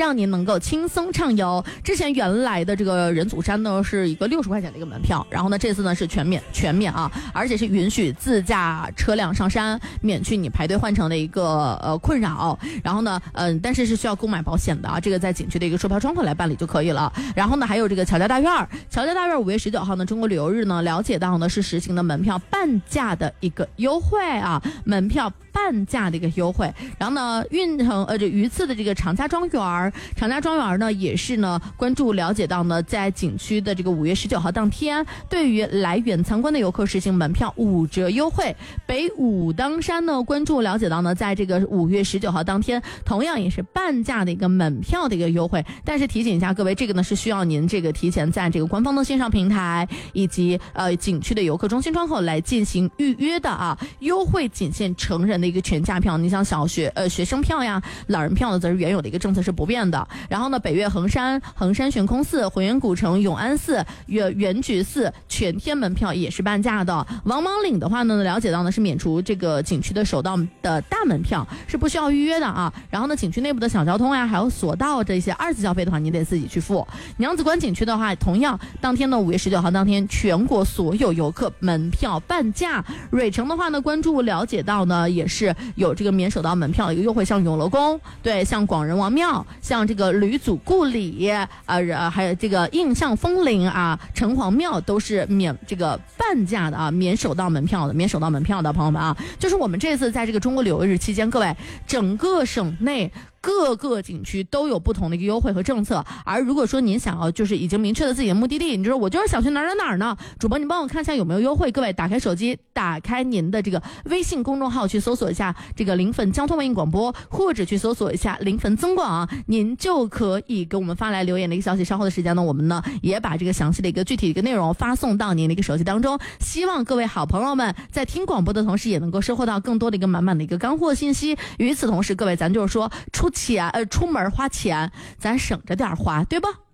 让您能够轻松畅游。之前原来的这个人祖山呢是一个60块钱的一个门票，然后呢这次呢是全免啊，而且是允许自驾车辆上山，免去你排队换乘的一个困扰。然后呢但是需要购买保险的啊，这个在景区的一个售票窗口来办理就可以了。然后呢还有这个乔家大院5月19号呢中国旅游日呢，了解到呢是实行的门票半价的一个优惠啊，门票半价的一个优惠。然后呢榆次的这个长家庄园呢也是呢关注了解到呢，在景区的这个5月19号当天，对于来源参观的游客实行门票5折优惠。北武当山呢关注了解到呢，在这个5月19号当天，同样也是半价的一个门票的一个优惠。但是提醒一下各位，这个呢是需要您这个提前在这个官方的线上平台以及景区的游客中心窗口来进行预约的啊。优惠仅限成人的一个全价票，你像小学学生票呀、老人票呢，则是原有的一个政策是不变的。然后呢，北岳衡山悬空寺、浑源古城、永安寺、元觉寺全天门票也是半价的。王莽岭的话呢，了解到呢是免除这个景区的首道的大门票，是不需要预约的啊。然后呢，景区内部的小交通呀，还有索道这些2次消费的话，你得自己去付。娘子关景区的话，同样当天呢5月19号当天，全国所有游客门票半价。芮城的话呢，关注了解到呢，也是有这个免首道门票的一个优惠，像永乐宫，对，像广仁王庙，像这个吕祖故里还有这个印象风铃啊、城隍庙都是免这个半价的啊，免首道门票的朋友们啊，就是我们这次在这个中国旅游日期间，各位整个省内各个景区都有不同的一个优惠和政策。而如果说您想要就是已经明确了自己的目的地，你说我就是想去哪儿呢，主播你帮我看一下有没有优惠。各位打开手机，打开您的这个微信公众号，去搜索一下这个临汾交通文艺广播，或者去搜索一下临汾增广，您就可以给我们发来留言的一个消息。稍后的时间呢，我们呢也把这个详细的一个具体的一个内容发送到您的一个手机当中。希望各位好朋友们在听广播的同时，也能够收获到更多的一个满满的一个干货信息。与此同时，各位咱就是说出门花钱咱省着点花，对吧？